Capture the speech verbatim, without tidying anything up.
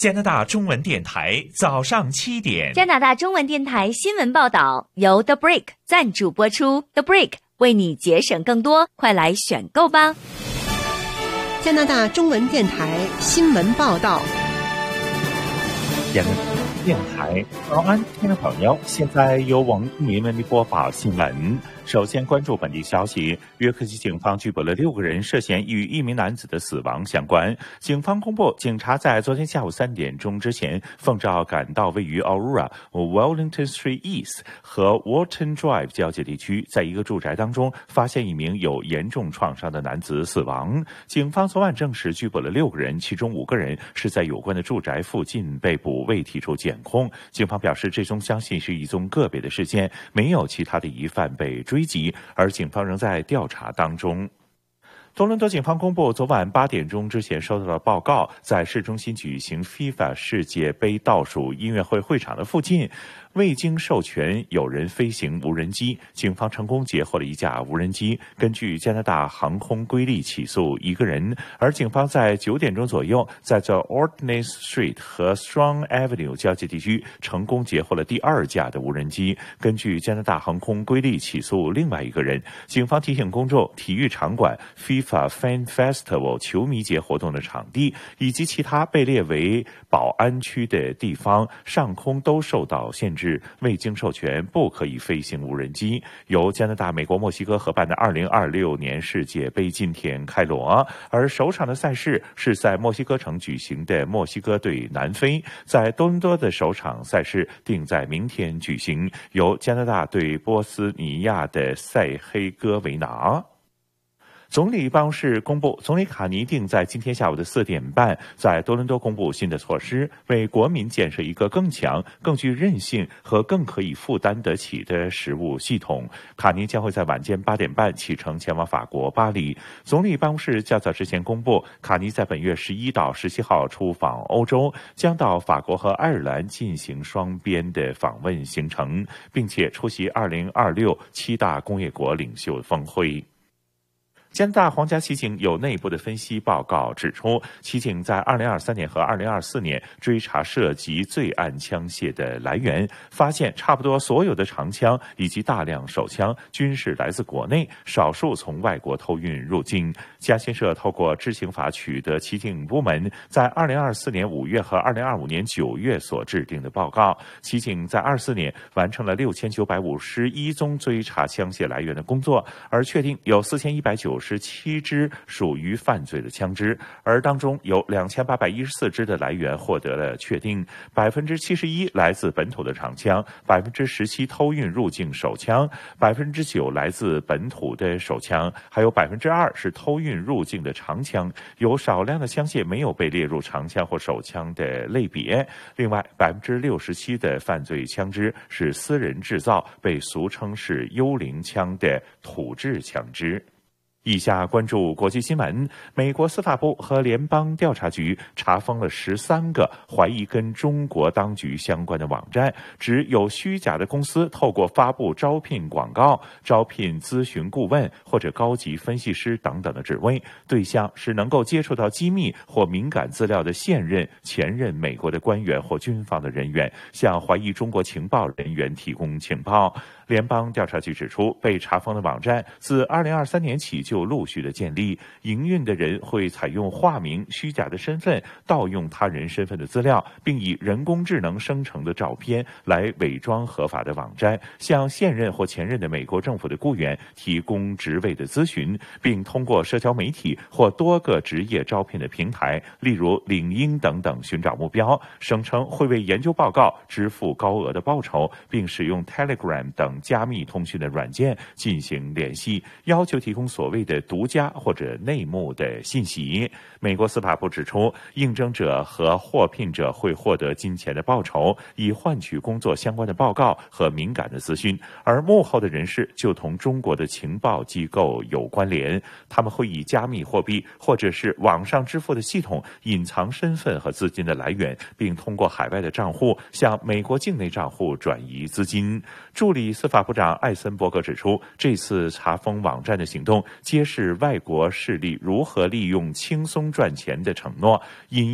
加拿大中文电台早上七点， 加拿大中文电台新闻报道由 The Break 赞助播出。The Break 为你节省更多，快来选购吧！ 加拿大中文电台新闻报道。 加拿大电台早安，听众朋友，现在由王明为你播报新闻。首先关注本地消息，约克西警方拘捕了六个人，涉嫌与一名男子的死亡相关。警方公布，警察在昨天下午三点钟之前，奉召赶到位于 Aurora、Wellington Street East 和 Walton Drive 交界地区，在一个住宅当中发现一名有严重创伤的男子死亡。警方昨晚证实拘捕了六个人，其中五个人是在有关的住宅附近被捕，未提出检控。警方表示，最终相信是一宗个别的事件，没有其他的疑犯被追击，而警方仍在调查当中。多伦多警方公布，昨晚八点钟之前收到了报告，在市中心举行 FIFA 世界杯倒数音乐会会场的附近，未经授权有人飞行无人机，警方成功截获了一架无人机，根据加拿大航空规例起诉一个人。而警方在九点钟左右，在这 Ordnance Street 和 Strong Avenue 交界地区成功截获了第二架的无人机，根据加拿大航空规例起诉另外一个人。警方提醒公众，体育场馆 FIFA Fan Festival 球迷节活动的场地以及其他被列为保安区的地方上空都受到限制，未经授权不可以飞行无人机。由加拿大、美国、墨西哥合办的二零二六年世界杯今天开锣，而首场的赛事是在墨西哥城举行的墨西哥对南非，在多伦多的首场赛事定在明天举行，由加拿大对波斯尼亚的塞黑哥维拿。总理办公室公布，总理卡尼定在今天下午的四点半，在多伦多公布新的措施，为国民建设一个更强、更具韧性和更可以负担得起的食物系统。卡尼将会在晚间八点半启程前往法国巴黎。总理办公室较早之前公布，卡尼在本月十一到十七号出访欧洲，将到法国和爱尔兰进行双边的访问行程，并且出席二零二六七大工业国领袖峰会。加拿大皇家骑警有内部的分析报告指出，骑警在二零二三年和二零二四年追查涉及罪案枪械的来源，发现差不多所有的长枪以及大量手枪均是来自国内，少数从外国偷运入境。加新社透过知情法取得骑警部门在二零二四年五月和二零二五年九月所制定的报告，骑警在二四年完成了六千九百五十一宗追查枪械来源的工作，而确定有四千一百九十七支属于犯罪的枪支，而当中有两千八百一十四支的来源获得了确定，百分之七十一来自本土的长枪，百分之十七偷运入境手枪，百分之九来自本土的手枪，还有百分之二是偷运入境的长枪，有少量的枪械没有被列入长枪或手枪的类别。另外，百分之六十七的犯罪枪支是私人制造，被俗称是幽灵枪的土制枪支。以下关注国际新闻。美国司法部和联邦调查局查封了十三个怀疑跟中国当局相关的网站，指有虚假的公司透过发布招聘广告、招聘咨询顾问或者高级分析师等等的职位，对象是能够接触到机密或敏感资料的现任、前任美国的官员或军方的人员，向怀疑中国情报人员提供情报。联邦调查局指出，被查封的网站自二零二三年起就陆续的建立，营运的人会采用化名、虚假的身份，盗用他人身份的资料，并以人工智能生成的照片来伪装合法的网站，向现任或前任的美国政府的雇员提供职位的咨询，并通过社交媒体或多个职业招聘的平台，例如领英等等寻找目标，声称会为研究报告支付高额的报酬，并使用 Telegram 等加密通讯的软件进行联系，要求提供所谓的独家或者内幕的信息。美国司法部指出，应征者和获聘者会获得金钱的报酬，以换取工作相关的报告和敏感的资讯，而幕后的人士就同中国的情报机构有关联，他们会以加密货币或者是网上支付的系统隐藏身份和资金的来源，并通过海外的账户向美国境内账户转移资金。助理司法部长艾森伯格指出，这次查封网站的行动揭示外国势力如何利用轻松赚钱的承诺，引